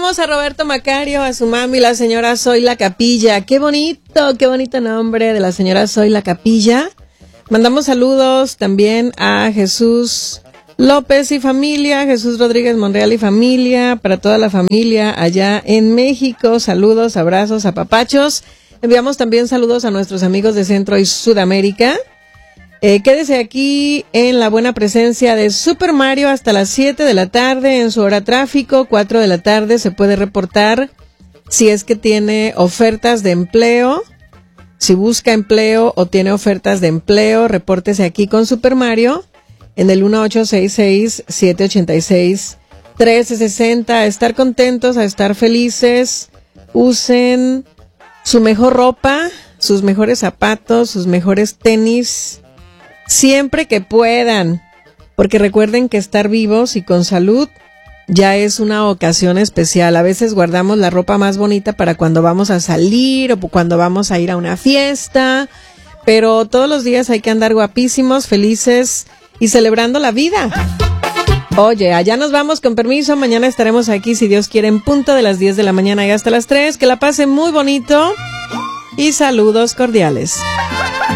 Saludamos a Roberto Macario, a su mami, la señora Zoila Capilla. Qué bonito nombre de la señora Zoila Capilla. Mandamos saludos también a Jesús López y familia, Jesús Rodríguez Monreal y familia, para toda la familia allá en México. Saludos, abrazos, apapachos. Enviamos también saludos a nuestros amigos de Centro y Sudamérica. Quédese aquí en la buena presencia de Super Mario hasta las 7 de la tarde en su hora tráfico. 4 de la tarde se puede reportar si es que tiene ofertas de empleo. Si busca empleo o tiene ofertas de empleo, repórtese aquí con Super Mario en el 1866-786-1360. A estar contentos, a estar felices. Usen su mejor ropa, sus mejores zapatos, sus mejores tenis, siempre que puedan, porque recuerden que estar vivos y con salud ya es una ocasión especial. A veces guardamos la ropa más bonita para cuando vamos a salir o cuando vamos a ir a una fiesta, pero todos los días hay que andar guapísimos, felices y celebrando la vida. Oye, allá nos vamos, con permiso. Mañana estaremos aquí, si Dios quiere, en punto de las 10 de la mañana y hasta las 3. Que la pasen muy bonito y saludos cordiales.